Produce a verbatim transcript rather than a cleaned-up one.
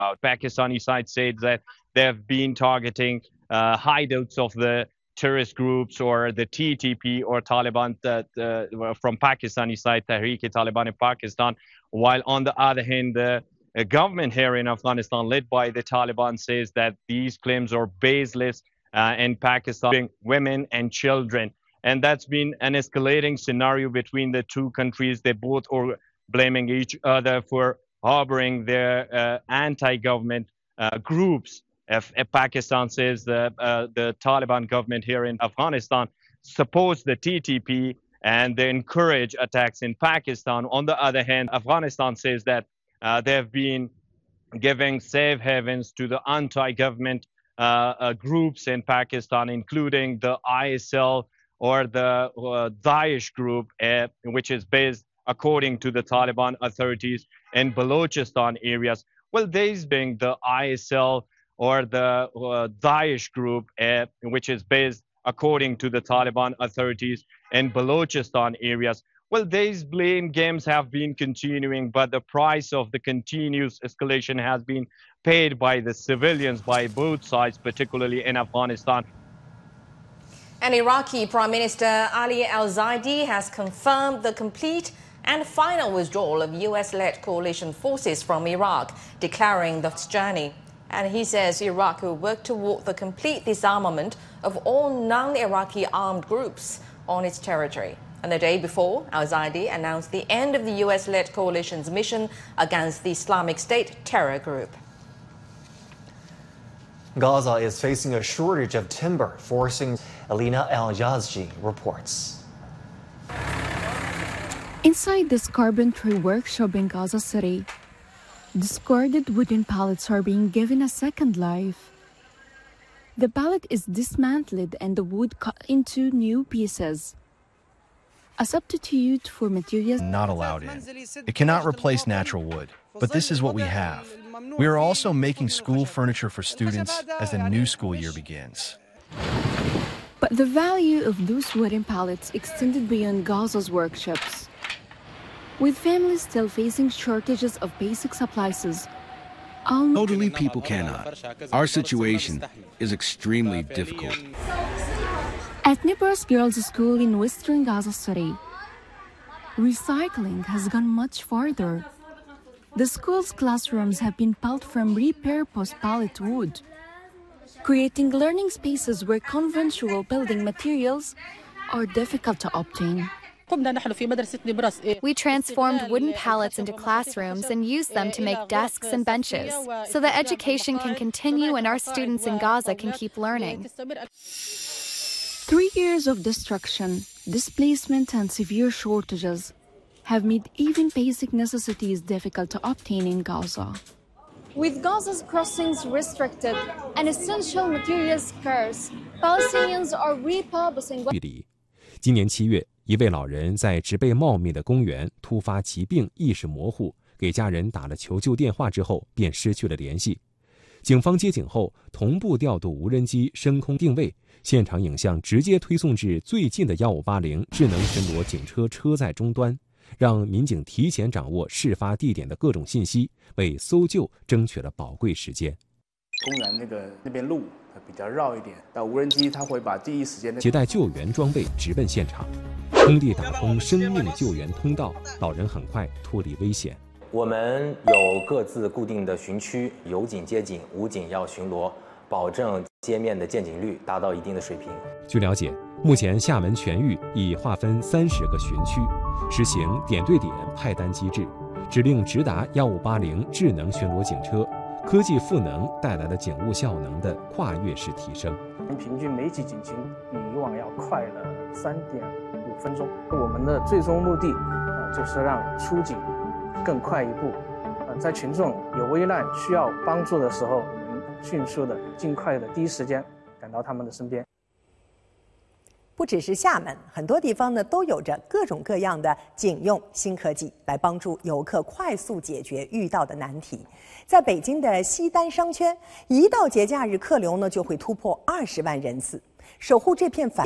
Uh, Pakistani side said that they have been targeting uh, hideouts of the terrorist groups or the T T P or Taliban that, uh, from Pakistani side, Tehreek-e-Taliban in Pakistan, while on the other hand, the uh, government here in Afghanistan, led by the Taliban, says that these claims are baseless uh, in Pakistan, women and children. And that's been an escalating scenario between the two countries. They both are blaming each other for harboring their uh, anti-government uh, groups. If, if Pakistan says the, uh, the Taliban government here in Afghanistan supports the T T P and they encourage attacks in Pakistan. On the other hand, Afghanistan says that uh, they've been giving safe havens to the anti-government uh, uh, groups in Pakistan, including the I S L or the uh, Daesh group, uh, which is based, according to the Taliban authorities, in Balochistan areas. Well, these being the I S L or the uh, Daesh group, uh, which is based, according to the Taliban authorities, in Balochistan areas. Well, these blame games have been continuing, but the price of the continuous escalation has been paid by the civilians, by both sides, particularly in Afghanistan. And Iraqi Prime Minister Ali al-Zaidi has confirmed the complete and final withdrawal of U S-led coalition forces from Iraq, declaring the journey. And he says Iraq will work toward the complete disarmament of all non-Iraqi armed groups on its territory. And the day before, al-Zaidi announced the end of the U S-led coalition's mission against the Islamic State terror group. Gaza is facing a shortage of timber, forcing Alina Al-Yazji reports. Inside this carpentry workshop in Gaza City, discarded wooden pallets are being given a second life. The pallet is dismantled and the wood cut into new pieces. A substitute for materials not allowed in. It cannot replace natural wood, but this is what we have. We are also making school furniture for students as the new school year begins. But the value of those wooden pallets extended beyond Gaza's workshops. With families still facing shortages of basic supplies, elderly people cannot. Our situation is extremely difficult. At Nibras Girls' School in western Gaza City, recycling has gone much farther. The school's classrooms have been built from repurposed pallet wood, creating learning spaces where conventional building materials are difficult to obtain. We transformed wooden pallets into classrooms and used them to make desks and benches, so that education can continue and our students in Gaza can keep learning. Three years of destruction, displacement, and severe shortages have made even basic necessities difficult to obtain in Gaza. With Gaza's crossings restricted and essential materials scarce, Palestinians are repurposing. 今年七月，一位老人在植被茂密的公园突发疾病，意识模糊，给家人打了求救电话之后便失去了联系。警方接警后，同步调度无人机升空定位，现场影像直接推送至最近的一五八零智能巡逻警车车载终端，让民警提前掌握事发地点的各种信息，为搜救争取了宝贵时间。 公园那个那边路比较绕一点，但无人机它会把第一时间携带救援装备直奔现场，空地打通生命救援通道，老人很快脱离危险。 我们有各自固定的巡区，有警接警，无警要巡逻，保证街面的见警率达到一定的水平。 据了解，目前厦门全域已划分三十个巡区，实行点对点派单机制，指令直达一五八零智能巡逻警车。科技赋能带来了警务效能的跨越式提升。 平均每起警情比以往要快了三点五分钟。我们的最终目的啊，就是让出警更快一步。啊，在群众有危难需要帮助的时候，我们迅速的、尽快的、第一时间赶到他们的身边。 不只是厦门，很多地方呢都有着各种各样的警用新科技，来帮助游客快速解决遇到的难题。在北京的西单商圈，一到节假日，客流呢就会突破二十万人次。守护这片繁